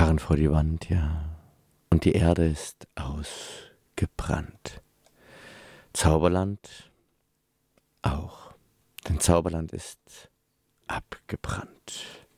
starren vor die Wand, ja. Und die Erde ist ausgebrannt. Zauberland auch. Denn Zauberland ist abgebrannt.